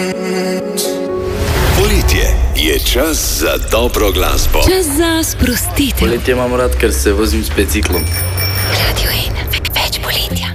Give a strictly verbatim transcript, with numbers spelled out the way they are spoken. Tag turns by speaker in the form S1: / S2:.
S1: Poletje je čas za dobro glasbo.
S2: Čas za sprostitev.
S3: Poletje imam rad, ker se vozim s biciklom.
S2: Radio ena, več poletja.